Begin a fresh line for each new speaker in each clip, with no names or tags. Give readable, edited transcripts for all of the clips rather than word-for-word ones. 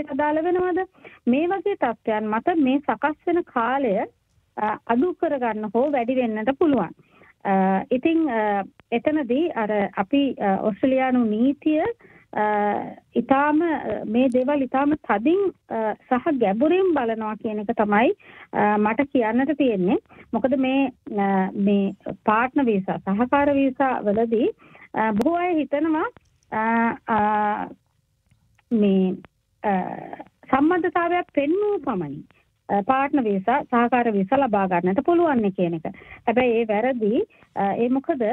කාලයට අදාළ වෙනවද? මේ වගේ තත්ත්වයන් මත මේ සකස් වෙන කාලය අඩු කරගන්න හෝ වැඩි වෙන්නට පුළුවන්. ඉතින් එතනදී අර අපි ඕස්ට්‍රේලියානු නීතිය ඊටාම මේ දේවල් ඊටාම තදින් සහ ගැඹුරින් බලනවා කියන එක තමයි මට කියන්නට තියෙන්නේ. මොකද මේ පාර්ට්නර් වීසා සහකාර වීසා වලදී බොහෝ අය හිතනවා මේ සම්බන්ධතාවයක් පෙන්වූ පමණින් පාර්ට්නර් වීසා සහකාර වීසා ලබා ගන්නට පුළුවන් කියන එක. හැබැයි ඒ වැරදි. ඒ මොකද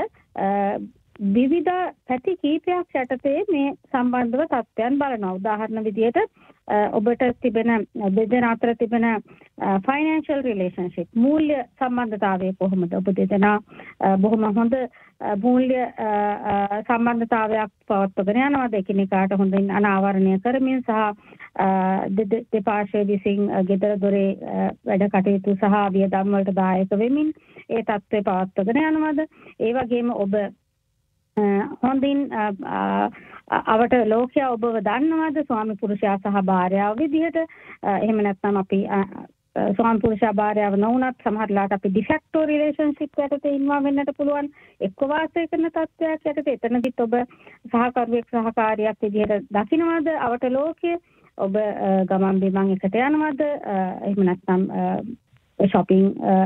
විවිධ පැති කීපයක් යටතේ මේ සම්බන්ධව තත්ත්වයන් බලනවා. උදාහරණ විදිහට ඔබට තිබෙන දෙදෙනා අතර තිබෙන ෆයිනෑන්ෂල් රිලේෂන්ෂිප් මූල්‍ය සම්බන්ධතාවය කොහොමද? ඔබ දෙදෙනා බොහොම හොඳ මූල්‍ය සම්බන්ධතාවයක් පවත්වාගෙන යනවාද? එකිනෙකාට හොඳින් අනාවරණය කරමින් සහ දෙපාර්ශ්වය විසින් ගෙදර දොරේ වැඩ කටයුතු සහ වියදම් වලට දායක වෙමින් ඒ තත්ත්වය පවත්වාගෙන යනවාද? ඒ වගේම ඔබ හොඳින් අවට ලෝකයා ඔබව දන්නවද? ස්වාමි පුරුෂයා සහ භාර්යාව විදිහට. එහෙම නැත්නම් අපි ස්වාමි පුරුෂයා භාර්යාව නොවුනත් සමහරලාට අපි ඩිෆැක්ටෝ රිලේෂන්ෂිප් යටතේ ඉන්නවා වෙන්නට පුළුවන්. එක්ක වාසය කරන තත්ත්වයක් යටතේ එතනදිත් ඔබ සහකරුවෙක් සහකාරියක් විදිහට දකින්නවද? අවට ලෝකයේ ඔබ ගමන් බිමන් එකට යනවද? එහෙම නැත්නම් shopping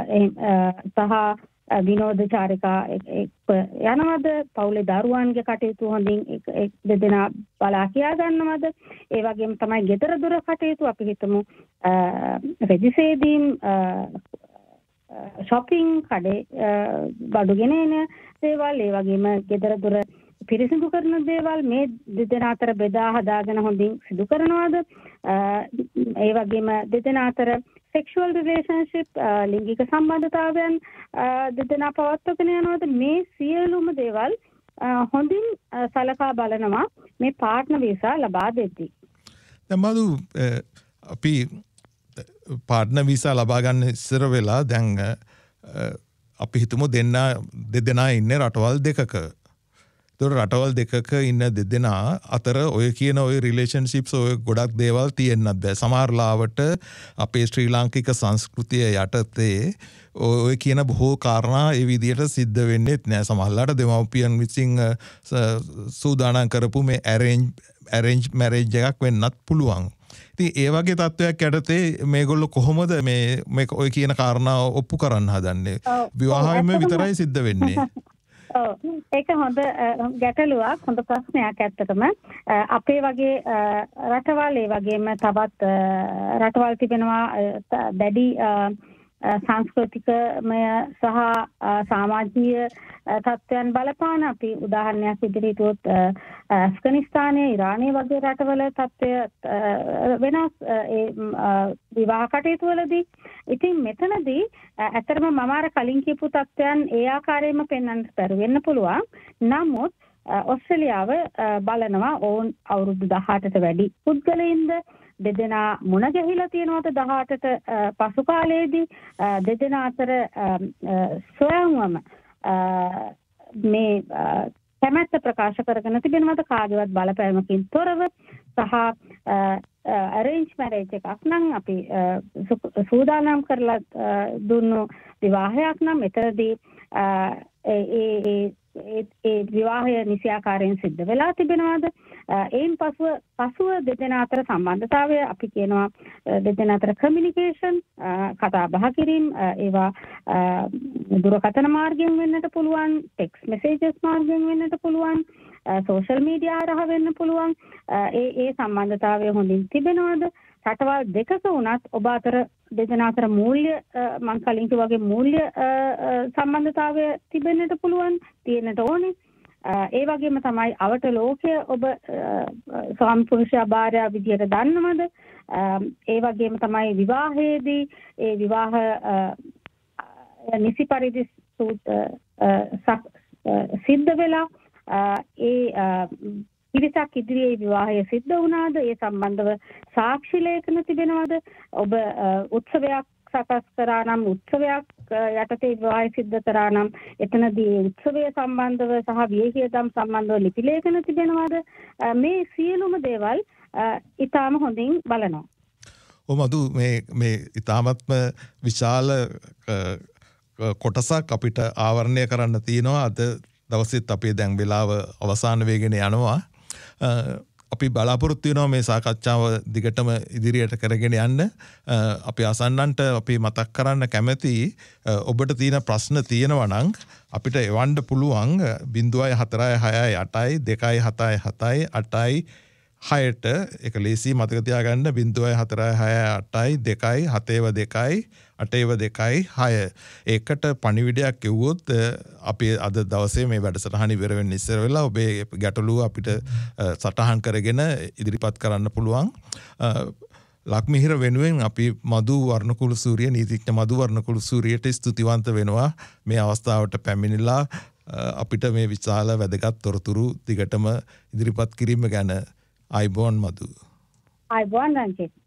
සහ විනෝද චාරිකා යනවද? පවුලේ දරුවන්ගේ කටයුතු හොඳින් දෙදෙනා බලා කියා ගන්නවද? ඒ වගේම තමයි ගෙදර දොර කටයුතු අපි හිතමු රෙදිසේදීම් shopping කඩේ බඩුගෙන එන දේවල් ඒ වගේම ගෙදර දොර පිරිසිදු කරන දේවල් මේ දෙදෙනා අතර බෙදා හදාගෙන හොඳින් සිදු කරනවද? ඒ වගේම දෙදෙනා අතර sexual relationship ලිංගික සම්බන්ධතාවයන් දෙදෙනා පවත්වාගෙන යනවාද? මේ සියලුම දේවල් හොඳින් සලකා බලනවා මේ පාර්ට්නර් වීසා ලබා දෙද්දී.
දැන් අපි පාර්ට්නර් වීසා ලබා ගන්න ඉස්සර වෙලා දැන් අපි හිතමු දෙදෙනා ඉන්නේ රටවල් දෙකක. ඒතකොට රටවල් දෙකක ඉන්න දෙදෙනා අතර ඔය කියන ඔය රිලේෂන්ෂිප්ස් ඔය ගොඩක් දේවල් තියෙන්නත් බෑ. සමහර ලාවට අපේ ශ්‍රී ලාංකික සංස්කෘතිය යටතේ ඔය කියන බොහෝ කාරණා ඒ විදිහට සිද්ධ වෙන්නේත් නෑ. සමහරලාට දෙමව්පියන් විසින් සූදානම් කරපු මේ arrange marriage එකක් වෙන්නත් පුළුවන්. ඉතින් ඒ වගේ තත්ත්වයක් යටතේ මේගොල්ලෝ කොහොමද මේ ඔය කියන කාරණා ඔප්පු කරන්න හදන්නේ? විවාහයම විතරයි සිද්ධ වෙන්නේ.
ඒක හොඳ ගැටලුවක්, හොඳ ප්‍රශ්නයක් ඇත්තටම. අපේ වගේ රටවල් ඒ වගේම තවත් රටවල් තිබෙනවා දැඩි සංස්කෘතිකමය සහ සමාජීය තත්ත්වයන් බලපාන. අපි උදාහරණයක් විදිහට හිතුවොත් ඇෆ්ගනිස්තානයේ ඉරානයේ වගේ රටවල තත්ත්වය වෙනස් ඒ විවාහ කටයුතු වලදී. ඉතින් මෙතනදී ඇත්තටම මම අර කලින් කියපු තත්ත්වයන් ඒ ආකාරයෙන්ම පෙන්වන්නට බැරි වෙන්න පුළුවන්. නමුත් ඔස්ට්‍රේලියාව බලනවා ඔවුන් අවුරුදු 18ට වැඩි පුද්ගලයින්ද දෙදෙනා මුණ ගැහිලා තියෙනවද 18ට පසු කාලයේදී දෙදෙනා අතර ස්වයංවම මේ කැමැත්ත ප්‍රකාශ කරගෙන තිබෙනවද කාගේවත් බලපෑමකින් තොරව සහ arrange marriage එකක් නම් අපි සූදානම් කරලා දුන්නු විවාහයක් නම් එතරදී ඒ විවාහය නිසියාකාරයෙන් සිද්ධ වෙලා තිබෙනවද? ඒන් පසුව දෙදෙනා අතර සම්බන්ධතාවය අපි කියනවා දෙදෙනා අතර කමියුනිකේෂන් කතා බහ කිරීම ඒවා දුරකථන මාර්ගයෙන් වෙන්නට පුළුවන්, ටෙක්ස්ට් මෙසේජස් මාර්ගයෙන් වෙන්නට පුළුවන්, සෝෂල් මීඩියා හරහා වෙන්න පුළුවන්. ඒ සම්බන්ධතාවය හොඳින් තිබෙනවද? රටවල් දෙකක වුණත් ඔබ අතර දෙදෙනා අතර මූල්‍ය මම කලින් කිව්වා වගේ මූල්‍ය සම්බන්ධතාවය තිබෙන්නට පුළුවන්, තියෙන්නට ඕනේ. ඒ වගේම තමයි අවට ලෝකය ඔබ ස්වාමි පුරුෂයා භාර්යාව විදියට දන්නවද? ඒ වගේම තමයි විවාහයේදී ඒ විවාහ නිසි පරිදි සිද්ධ වෙලා ඒ ඉරිසක් ඉදිරියේ විවාහය සිද්ධ වුණාද? ඒ සම්බන්ධව සාක්ෂි ලේඛන තිබෙනවද? ඔබ උත්සවයක් සකස් කරා නම් උත්සවයක් යටතේ විවාහය සිද්ධ කරා නම් එතනදී උත්සවය සම්බන්ධව සහ වියහියදම් සම්බන්ධව ලිපි ලේඛන තිබෙනවද? මේ සියලුම දේවල් ඉතාම හොඳින් බලනවා.
මදු මේ ඉතාමත්ම විශාල කොටසක් අපිට ආවරණය කරන්න තියෙනවා. අද දවසෙත් අපේ දැන් වෙලාව අවසාන වේගෙන යනවා. අපි බලාපොරොත්තු වෙනවා මේ සාකච්ඡාව දිගටම ඉදිරියට කරගෙන යන්න. අපි අසන්නන්ට අපි මතක් කරන්න කැමති ඔබට තියෙන ප්‍රශ්න තියෙනවා නම් අපිට එවන්න පුළුවන් 04668 277 8ට ඒක ලේසි මතක තියාගන්න 04668 277 ඒකට පණිවිඩයක් කිව්වොත් අපි අද දවසේ මේ වැඩසටහන ඉවර වෙන්න ඉස්සර වෙලා ඔබේ ගැටලුව අපිට සටහන් කරගෙන ඉදිරිපත් කරන්න පුළුවන්. ලක්මිහිර වෙනුවෙන් අපි මදු වර්ණකුළු සූරිය නීතිඥ මදු වර්ණකුළු සූරියට ස්තුතිවන්ත වෙනවා මේ අවස්ථාවට පැමිණිලා අපිට මේ විශාල වැදගත් තොරතුරු දිගටම ඉදිරිපත් කිරීම ගැන. අයිබෝන් මදු.
අයිබෝන් රංජිත්.